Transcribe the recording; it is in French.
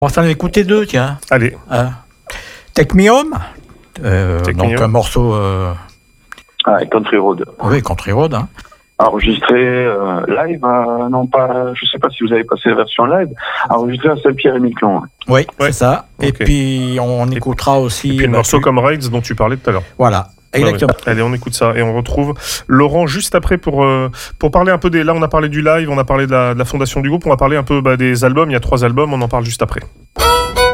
On va s'en écouter deux, tiens. Allez. Take Me Home, donc Me un morceau... Country Road. Oui, Country Road. Hein. Enregistré live, non pas, je sais pas si vous avez passé la version live, enregistré à Saint-Pierre-et-Miquelon. Oui, c'est ça. Okay. Et puis, on écoutera aussi... Et puis le morceau comme Raids dont tu parlais tout à l'heure. Voilà. Exactement. Ouais. Allez, on écoute ça et on retrouve Laurent juste après pour parler un peu des... Là, on a parlé du live, on a parlé de la fondation du groupe, on va parler un peu des albums. Il y a 3 albums, on en parle juste après.